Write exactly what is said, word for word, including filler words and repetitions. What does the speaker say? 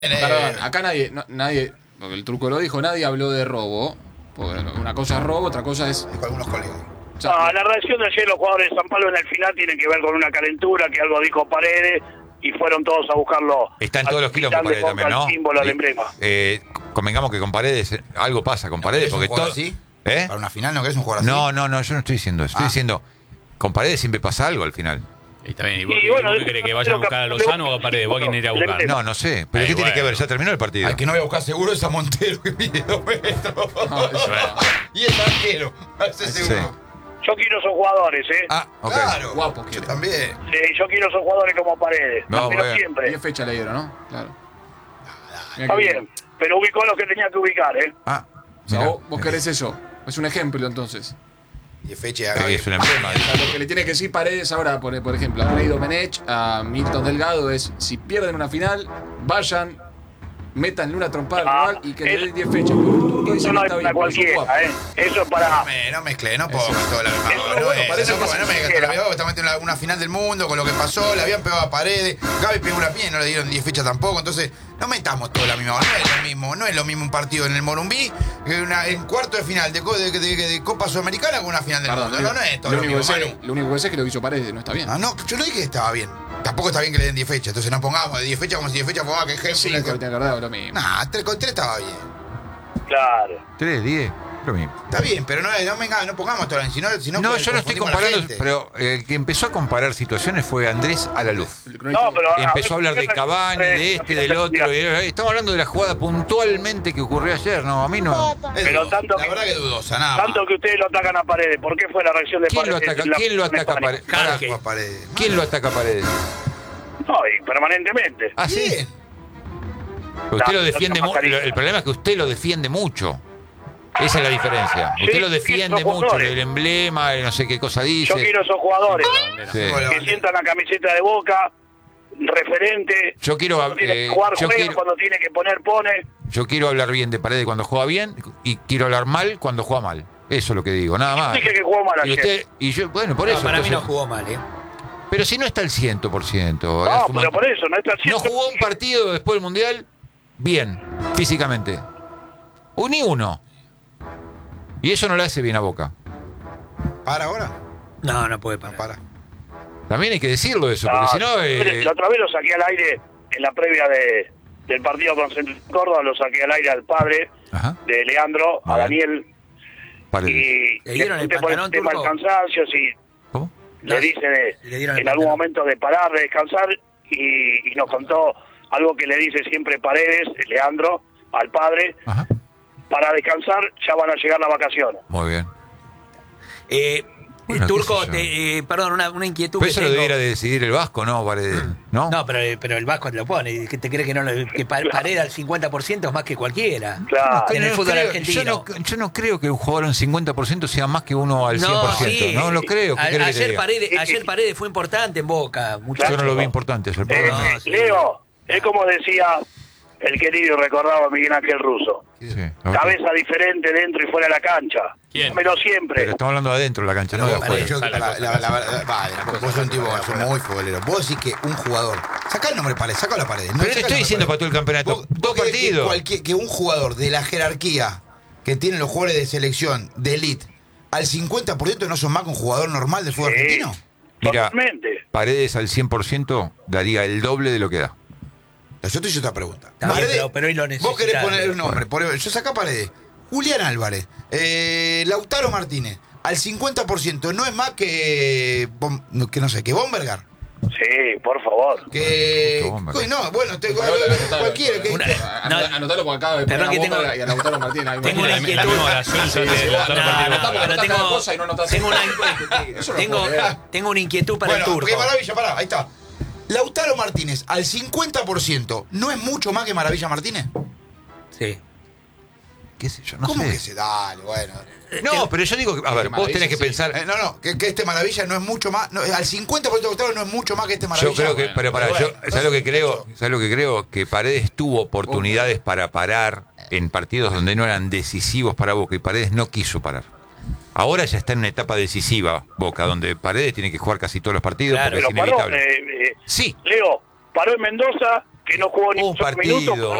Perdón, acá nadie, no, nadie, porque el truco lo dijo, nadie habló de robo. Porque una cosa es robo, otra cosa es. Con algunos colegas. O sea, No, la reacción de ayer los jugadores de San Pablo en el final tiene que ver con una calentura, que algo dijo Paredes, y fueron todos a buscarlo. Está en todos los kilos con Paredes también, ¿no? El símbolo, el Y, emblema. Eh, convengamos que con Paredes eh, algo pasa con Paredes. ¿Es un Porque jugador todo, así? ¿Eh? ¿Para una final no querés un jugador así? No, no, no, yo no estoy diciendo eso. Estoy Ah. diciendo, con Paredes siempre pasa algo al final. Y está bien, ¿y vos, Y qué- bueno, vos qué es- querés que vayan a buscar a Lozano o a Paredes? ¿Vos a quién irá a buscar? No, no sé. ¿Pero Ay, qué tiene bueno. que ver? ¿Ya terminó el partido? Al que no voy a buscar seguro es a Montero, que mide dos metros. No, eso no. Y es arquero. Ese Sí. seguro. Yo quiero esos jugadores, ¿eh? Ah, ok. Claro. Guapo Yo quiere. también. Sí, yo quiero esos jugadores como Paredes. No, pero bueno. siempre. diez fechas le dieron, ¿no? Claro. Mirá Está que bien, pero ubicó los que tenía que ubicar, ¿eh? Ah, O sea, mirá. vos, vos querés eso. Es un ejemplo, entonces. Y fecha Sí, es un emblema. O sea, lo que le tiene que decir Paredes ahora, por, por ejemplo, a Rey Domenech, a Milton Delgado, es: si pierden una final, vayan, métanle una trompada al Ah, rival y que le es- den diez fechas. Pero el turco dice Eso que no es está para bien, porque son guapos. cualquiera, ¿eh? Eso es para... No, me, no mezclé, no puedo Eso. con toda la misma. Eso, No, bueno, es, parece no, que no, sí. no me digas que la veo, está metiendo una, una final del mundo con lo que pasó, le habían pegado a Paredes, Gaby pegó una piña y no le dieron diez fechas tampoco, entonces no metamos todo la misma, no es lo mismo, no es lo mismo un partido en el Morumbí que una, en cuarto de final de, co- de, de- de- de Copa Sudamericana con una final del Perdón, mundo, no, no es todo lo, lo único mismo, que sé, Manu. lo único que sé es que lo que hizo Paredes no está bien. Ah, no, yo no dije que estaba bien. Tampoco está bien que le den diez fechas, entonces no pongamos de diez fechas como si diez fechas pongamos que Sí, Jesús. que te acordás lo mismo. Nah, tres, con tres estaba bien. Claro. tres, diez, lo mismo. Está bien, pero no, no, venga, no pongamos todo, si no, si no, No, pues, yo no estoy confundimos a la comparando, gente. pero el que empezó a comparar situaciones fue Andrés Alaluz. No, pero... Empezó a hablar de Cavani, de este, del otro. y, eh, estamos hablando de la jugada puntualmente que ocurrió ayer. No, a mí no. Es Pero dudosa, tanto la que- verdad que dudosa, nada más. Tanto que ustedes lo atacan a Paredes, ¿por qué fue la reacción de ¿Quién lo Paredes? ataca? La- ¿Quién lo ataca a de Paredes? Cara, Pará, a Paredes. ¿Quién lo ataca a Paredes? No, y permanentemente. Ah, sí. Bien. Usted No, lo no defiende son mucho. mascarillas. El problema es que usted lo defiende mucho. Esa es la diferencia. Sí, Usted lo sí, defiende son mucho. jugadores. El emblema, el no sé qué cosa Yo dice. quiero esos jugadores Sí. que sientan la camiseta de Boca, referente. Yo quiero, Cuando tiene eh, que jugar, yo juega, quiero- cuando tiene que poner, pone. Yo quiero hablar bien de Paredes cuando juega bien y quiero hablar mal cuando juega mal. Eso es lo que digo, nada más. Dije que jugó mal Y ayer. usted, y yo, bueno, por No, eso. para mí no entonces- jugó mal, ¿eh? Pero si no está al cien por ciento. No, pero por eso, no está No haciendo... jugó un partido después del Mundial bien, físicamente. O ni uno. Y eso no le hace bien a Boca. ¿Para ahora? No, no puede No, parar. para. También hay que decirlo eso, porque No, si no... eh, La otra vez lo saqué al aire en la previa de, del partido con Central Córdoba, lo saqué al aire al padre Ajá, de Leandro, a Bien. Daniel, Paredes. y ¿Le dieron el pregunté por el pantalón, tema del Turco? cansancio, si ¿Cómo? le No, dice de, le dieron el en algún pantalón. momento de parar, de descansar, y, y nos contó algo que le dice siempre Paredes, Leandro, al padre: Ajá, para descansar ya van a llegar las vacaciones. muy bien. Eh, Bueno, Turco, qué sé yo. te- eh, perdón, una, una inquietud Pero que eso lo tengo. debiera de decidir el Vasco, ¿no? Paredes, ¿no? No, pero, pero el Vasco te lo pone. ¿Qué te cree que no lo, que pa- Paredes al cincuenta por ciento es más que cualquiera? Claro. en el no fútbol creo- argentino. Yo no, yo no creo que un jugador en cincuenta por ciento sea más que uno al cien por ciento. sí. No lo creo. ¿Qué A- querés que te ayer, diga? Paredes, ayer Paredes fue importante en Boca. muchacho. Yo no lo vi importante ayer. Eh, perdón. no, sí. Leo, es como decía el querido y recordado Miguel Ángel Russo: Sí, ok. cabeza diferente dentro y fuera de la cancha. ¿Quién? Pero siempre. Pero estamos hablando de adentro de la cancha, no de Vos, afuera. yo- la- la- la- la- la- vale, vos sos un tipo, sos muy futbolero. Vos decís que un jugador. Sacá el nombre Paredes, sacá la pared. Pero le estoy diciendo para todo el campeonato. Vos, Dos vos querés que, partidos. cualquier- que un jugador de la jerarquía que tienen los jugadores de selección, de elite, al cincuenta por ciento no son más que un jugador normal de fútbol Sí. argentino. Mira, Totalmente. Paredes al cien por ciento daría el doble de lo que da. Yo te hice otra pregunta. Está bien, Paredes, pero- pero hoy lo vos querés necesitás. poner un nombre. por- yo saca Paredes. Julián Álvarez. eh, Lautaro Martínez. Al cincuenta por ciento no es más que. Bom- no, que no sé, que Bombergar. Sí, por favor. Que. Justo Bombergar. Uy, no, bueno, te, Bueno, anotalo, cualquiera. Que, Una- Anotalo, no. anotalo porque acaba de Perdón poner que a Boca tengo- y a Lautaro Martínez. Hay tengo una- una La inquietud. misma oración Sí, de sí, Lautaro no, Martínez. no, no, no, pero no, tengo, cada cosa y no notas- tengo, una, Eso no tengo, puedo creer. tengo una inquietud para bueno, el Turco. qué maravilla, pará, ahí está. Lautaro Martínez al cincuenta por ciento no es mucho más que Maravilla Martínez. Sí. ¿Qué sé yo? No ¿Cómo sé. que se dale? Bueno. No, pero yo digo que, a ver, vos tenés que sí. pensar. Eh, no, no, que, que este Maravilla no es mucho más. No, al cincuenta por ciento de Lautaro no es mucho más que este Maravilla. Yo creo que, pero para, Bueno, yo, ¿sabes lo que creo? ¿Sabes lo que creo? Que Paredes tuvo oportunidades para parar en partidos donde no eran decisivos para Boca y Paredes no quiso parar. Ahora ya está en una etapa decisiva Boca, donde Paredes tiene que jugar casi todos los partidos Claro, porque Pero es paró, inevitable. eh, eh, Sí, Leo, paró en Mendoza, que no jugó ni Un un solo minuto. partido.